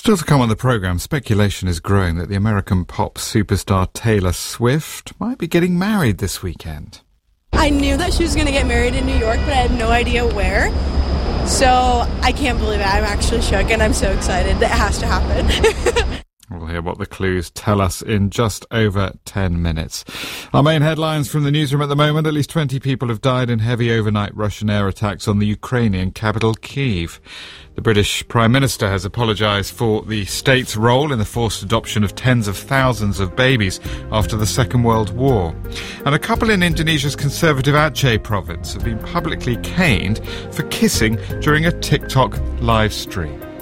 Still to come on the programme, speculation is growing that the American pop superstar Taylor Swift might be getting married this weekend. I knew that she was going to get married in New York, but I had no idea where. So I can't believe it. I'm actually shook and I'm so excited. It has to happen. We'll hear what the clues tell us in just over 10 minutes. Our main headlines from the newsroom at the moment: at least 20 people have died in heavy overnight Russian air attacks on the Ukrainian capital, Kyiv. The British Prime Minister has apologised for the state's role in the forced adoption of tens of thousands of babies after the Second World War. And a couple in Indonesia's conservative Aceh province have been publicly caned for kissing during a TikTok live stream.